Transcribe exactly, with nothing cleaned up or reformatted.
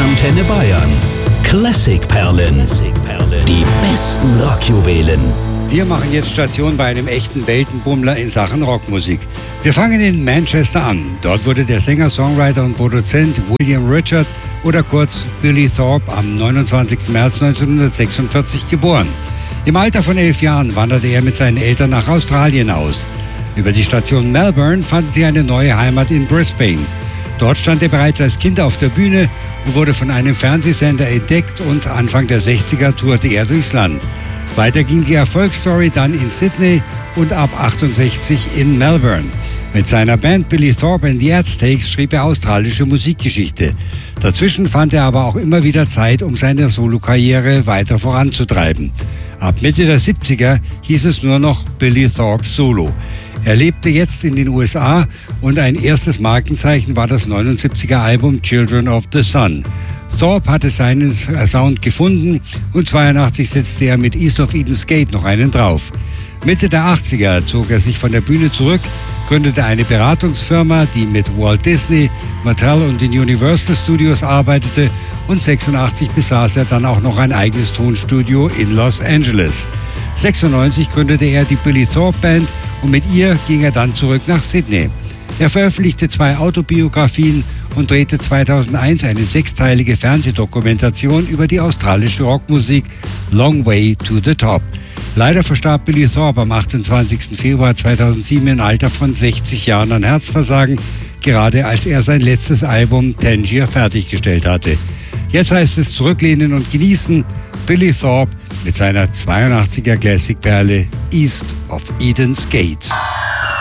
Antenne Bayern. Classic-Perlen. Die besten Rockjuwelen. Wir machen jetzt Station bei einem echten Weltenbummler in Sachen Rockmusik. Wir fangen in Manchester an. Dort wurde der Sänger, Songwriter und Produzent William Richard oder kurz Billy Thorpe am neunundzwanzigsten März neunzehnhundertsechsundvierzig geboren. Im Alter von elf Jahren wanderte er mit seinen Eltern nach Australien aus. Über die Station Melbourne fanden sie eine neue Heimat in Brisbane. Dort stand er bereits als Kind auf der Bühne und wurde von einem Fernsehsender entdeckt und Anfang der sechziger tourte er durchs Land. Weiter ging die Erfolgsstory dann in Sydney und ab achtundsechzig in Melbourne. Mit seiner Band Billy Thorpe and the Aztecs schrieb er australische Musikgeschichte. Dazwischen fand er aber auch immer wieder Zeit, um seine Solokarriere weiter voranzutreiben. Ab Mitte der siebziger hieß es nur noch Billy Thorpe Solo. Er lebte jetzt in den U S A und ein erstes Markenzeichen war das neunundsiebziger Album Children of the Sun. Thorpe hatte seinen Sound gefunden und zweiundachtzig setzte er mit East of Eden's Gate noch einen drauf. Mitte der achtziger zog er sich von der Bühne zurück, gründete eine Beratungsfirma, die mit Walt Disney, Mattel und den Universal Studios arbeitete und sechsundachtzig besaß er dann auch noch ein eigenes Tonstudio in Los Angeles. sechsundneunzig gründete er die Billy Thorpe Band und mit ihr ging er dann zurück nach Sydney. Er veröffentlichte zwei Autobiografien und drehte zweitausendeins eine sechsteilige Fernsehdokumentation über die australische Rockmusik Long Way to the Top. Leider verstarb Billy Thorpe am achtundzwanzigsten Februar zweitausendsieben im Alter von sechzig Jahren an Herzversagen, gerade als er sein letztes Album Tangier fertiggestellt hatte. Jetzt heißt es zurücklehnen und genießen. Billy Thorpe mit seiner zweiundachtziger Classic-Perle East of Eden's Gate.